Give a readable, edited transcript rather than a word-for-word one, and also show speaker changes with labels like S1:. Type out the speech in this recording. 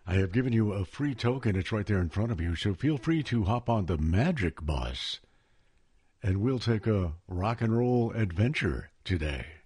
S1: I have given you a free token. It's right there in front of you. So feel free to hop on the Magic Bus, and we'll take a rock and roll adventure today.